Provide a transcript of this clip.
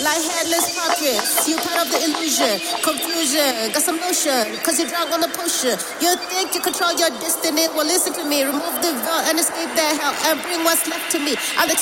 like headless puppets. You part of the illusion, confusion, got some notion, cause you're drunk on the potion. You think you control your destiny, well listen to me, remove the veil and escape that hell and bring what's left to me. I'm the